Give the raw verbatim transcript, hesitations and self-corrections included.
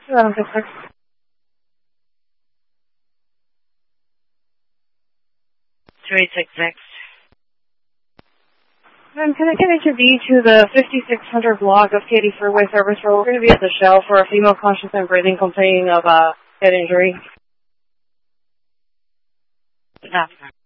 eleven six six. two eight six six. And can I get H and B to the fifty-six hundred block of Katy Freeway Service Road? We're going to be at the Shell for a female conscious and breathing complaining of a head injury. Good afternoon.